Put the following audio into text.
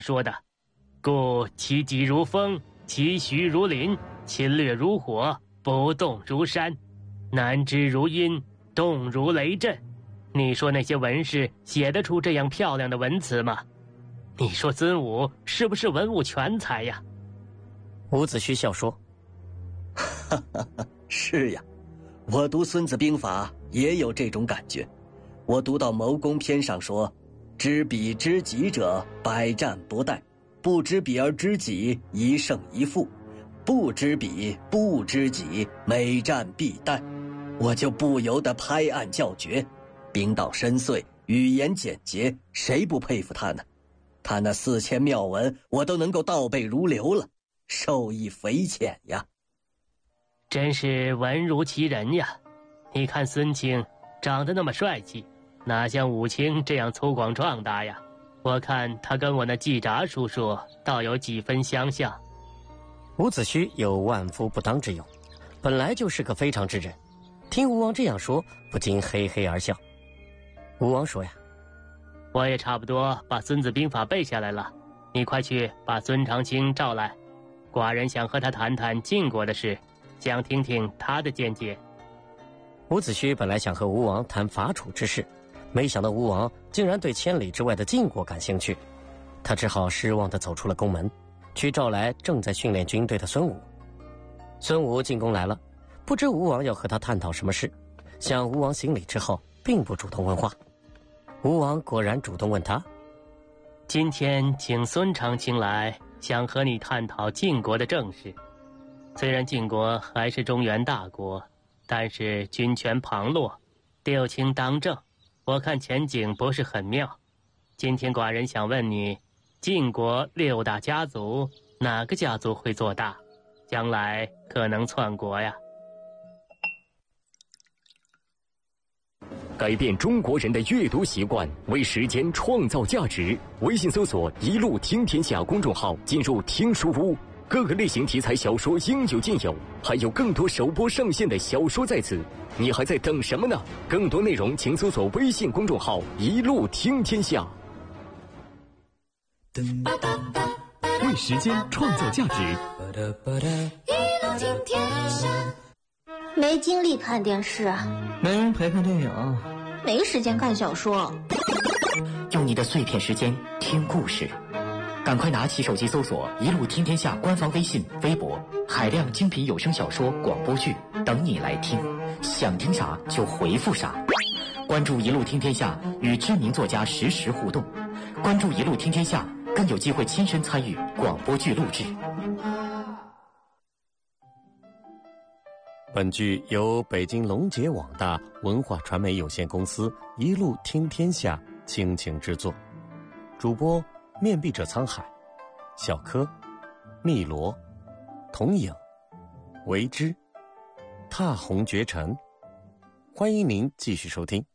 说的：故其疾如风，其徐如林，侵略如火，不动如山，南之如阴，动如雷震。你说那些文士写得出这样漂亮的文辞吗？你说孙武是不是文武全才呀？ 伍子胥笑说： 哈哈哈，是呀，我读《孙子兵法》也有这种感觉。我读到谋攻篇上说：知彼知己者，百战不殆；不知彼而知己，一胜一负；不知彼不知己，每战必殆。我就不由得拍案叫绝。兵道深邃，语言简洁，谁不佩服他呢？他那4000妙文，我都能够倒背如流了，受益匪浅呀。 真是文如其人呀！你看孙卿长得那么帅气，哪像武清这样粗犷壮大呀？我看他跟我那季札叔叔倒有几分相像。 伍子胥有万夫不当之勇，本来就是个非常之人，听吴王这样说，不禁嘿嘿而笑。吴王说呀： 我也差不多把《孙子兵法》背下来了，你快去把孙长卿召来，寡人想和他谈谈晋国的事，想听听他的见解。 伍子胥本来想和吴王谈伐楚之事，没想到吴王竟然对千里之外的晋国感兴趣，他只好失望地走出了宫门，去召来正在训练军队的孙武。孙武进宫来了，不知吴王要和他探讨什么事，向吴王行礼之后，并不主动问话。吴王果然主动问他： 今天请孙长卿来，想和你探讨晋国的政事。虽然晋国还是中原大国，但是军权旁落，六卿当政，我看前景不是很妙。今天寡人想问你，晋国6大家族，哪个家族会做大？将来可能篡国呀？ 改变中国人的阅读习惯，为时间创造价值。微信搜索“一路听天下”公众号，进入听书屋，各个类型题材小说应有尽有，还有更多首播上线的小说在此，你还在等什么呢？更多内容请搜索微信公众号“一路听天下”。为时间创造价值， 一路听天下。没精力看电视， 没人陪看电影， 没时间看小说， 用你的碎片时间听故事，赶快拿起手机搜索“一路听天下”官方微信、微博，海量精品有声小说、广播剧等你来听，想听啥就回复啥。关注“一路听天下”，与知名作家实时互动。关注“一路听天下”，更有机会亲身参与广播剧录制。 本剧由北京龙杰网大文化传媒有限公司一路听天下倾情制作，主播面壁者沧海、小柯、汨罗、童影、为之、踏红绝尘。欢迎您继续收听。